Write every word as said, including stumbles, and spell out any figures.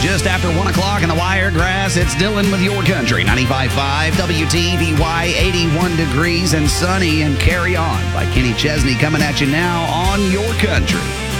Just after one o'clock in the Wiregrass, it's Dylan with Your Country. ninety-five point five W T V Y, eighty-one degrees and sunny, and Carry On by Kenny Chesney coming at you now on Your Country.